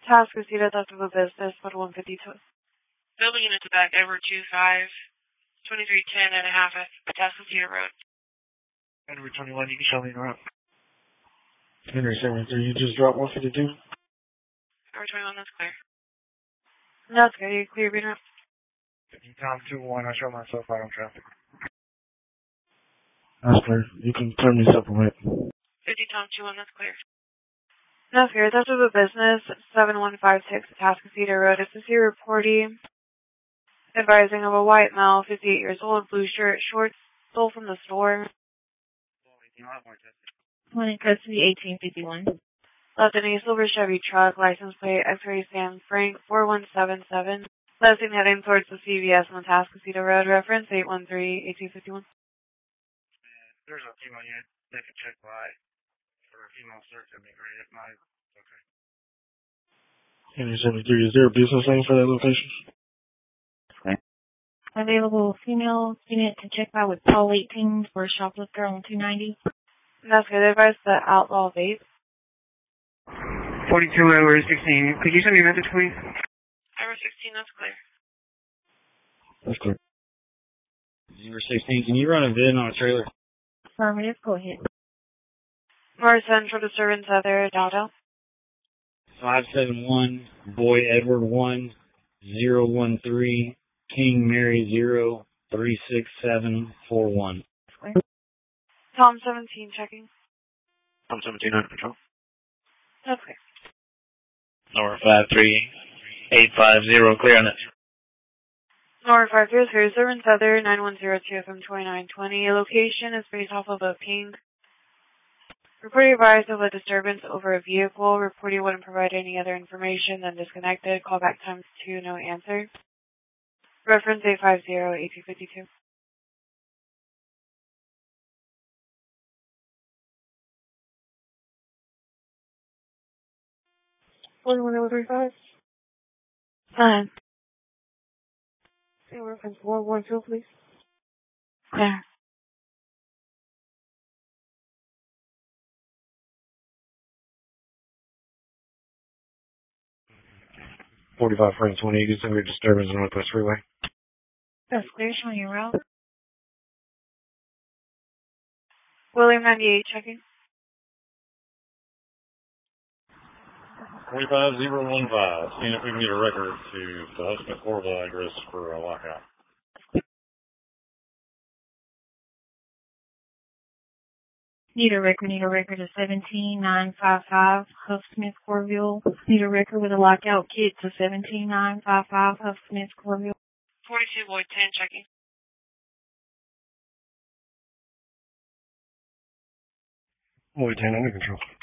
Tascasita, Deductible Business, 152. Building unit to back Edward 25, 2310 and a half at Tascasita Road. Edward 21, you can show me the route. Henry 73, you just dropped 152? Edward 21, that's clear. That's good. You clear being up. 50 Tom 21, I show myself out on traffic. That's clear. You can turn me supplement. 50 Tom 21, that's clear. That's clear. Deductible Business, 7156 Tascasita Road. This is your reporting advising of a white male, 58 years old, blue shirt, shorts, stole from the store. Morning, custody 1851. Left in a silver Chevy truck, license plate X-ray Sam Frank 4177. Lessing heading towards the CVS on Tascasita Road, reference 813-8251. There's a female unit they can check by for a female search. That'd be great. If not, okay. Henry 73, is there a business name for that location? Okay. Available female unit to check by with Paul 18 for a shoplifter on 290. That's good. Advice the Outlaw Vape. 42 Edward 16. Could you send me a message, please? Edward 16, that's clear. That's clear. Number 16, can you run a vid on a trailer? Affirmative, go ahead. North Central Disturbance Other Data. 571, Boy Edward 1, 013, King Mary 0, 36741. Tom 17 checking. Tom 17 under control. That's clear. Number 53850, clear on it. Nor 530, Disturbance Other 9102 FM 2920. Location is based off of a ping. Reporting advised of a disturbance over a vehicle. Reporting wouldn't provide any other information than disconnected. Callback times 2, no answer. Reference 850-8252. Fine. Reference 412, please. Yeah. 45 Frank 20, get some disturbance on Northwest Freeway. That's clear, showing your route. William 98 checking. 45015. Seeing if we can get a record to the Hudson Corville address for a lockout. Need a record of 17955 Huff Smith Corville. Need a record with a lockout kit to 17955 Huff Smith Corville. 42 Boyd 10 checking. Boyd 10 under control.